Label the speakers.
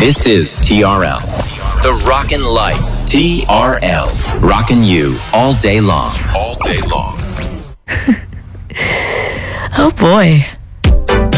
Speaker 1: This is TRL. The Rockin' Life. TRL. Rockin' you all day long. All day long.
Speaker 2: Oh boy.